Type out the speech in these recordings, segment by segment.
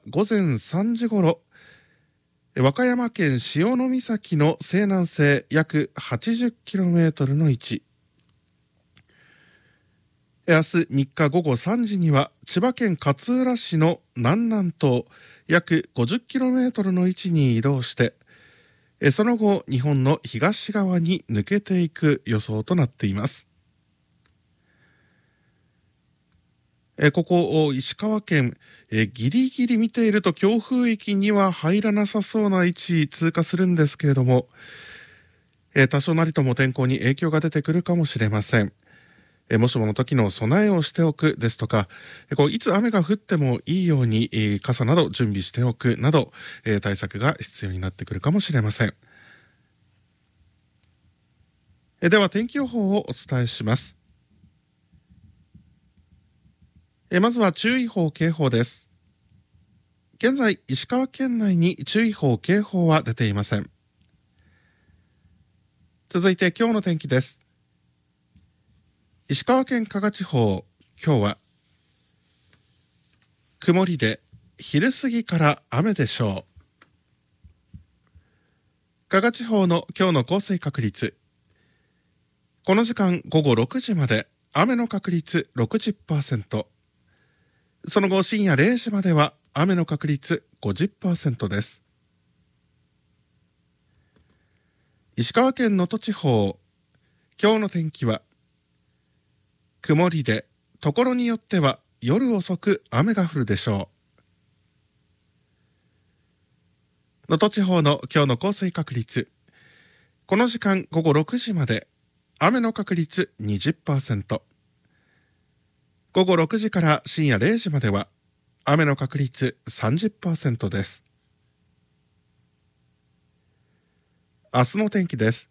午前3時ごろ、和歌山県潮岬の西南西約 80km の位置、明日3日午後3時には千葉県勝浦市の南南東約 50km の位置に移動して、その後日本の東側に抜けていく予想となっています。ここ石川県、ギリギリ見ていると強風域には入らなさそうな位置通過するんですけれども、多少なりとも天候に影響が出てくるかもしれません。もしもの時の備えをしておくですとか、いつ雨が降ってもいいように傘など準備しておくなど、対策が必要になってくるかもしれません。では天気予報をお伝えします。まずは注意報警報です。現在石川県内に注意報警報は出ていません。続いて今日の天気です。石川県加賀地方、今日は曇りで昼過ぎから雨でしょう。加賀地方の今日の降水確率、この時間午後6時まで雨の確率 60%、その後深夜0時までは雨の確率 50% です。石川県能登地方、今日の天気は曇りでところによっては夜遅く雨が降るでしょう。能登地方の今日の降水確率、この時間午後6時まで雨の確率 20%、午後6時から深夜0時までは雨の確率 30% です。明日の天気です。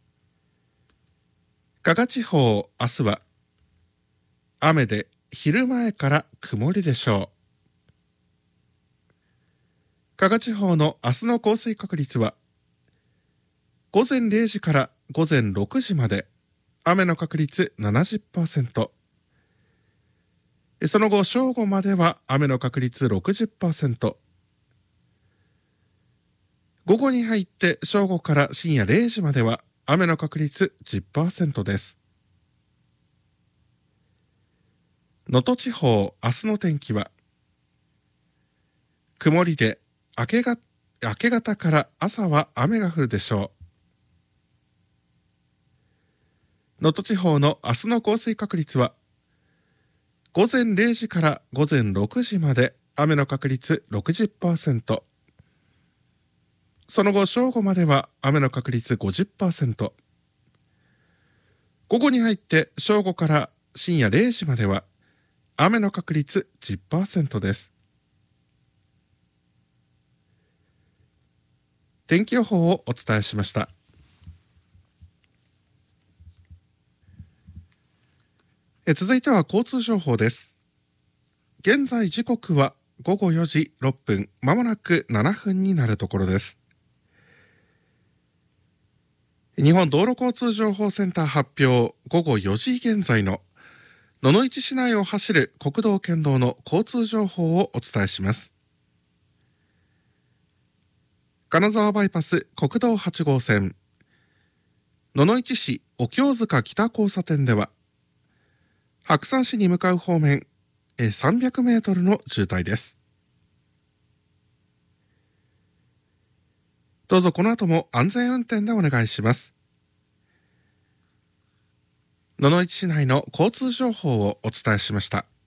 加賀地方、明日は雨で昼前から曇りでしょう。加賀地方の明日の降水確率は午前0時から午前6時まで雨の確率 70%、その後正午までは雨の確率 60%、午後に入って正午から深夜0時までは雨の確率 10% です。能登地方、明日の天気は曇りで明け方から朝は雨が降るでしょう。能登地方の明日の降水確率は午前0時から午前6時まで雨の確率 60%、その後正午までは雨の確率 50%、午後に入って正午から深夜0時までは雨の確率 10% です。天気予報をお伝えしました。続いては交通情報です。現在時刻は午後4時6分、まもなく7分になるところです。日本道路交通情報センター発表、午後4時現在の野々市市内を走る国道県道の交通情報をお伝えします。金沢バイパス国道8号線、野々市市お経塚北交差点では白山市に向かう方面300メートルの渋滞です。どうぞこの後も安全運転でお願いします。野々市市内の交通情報をお伝えしました。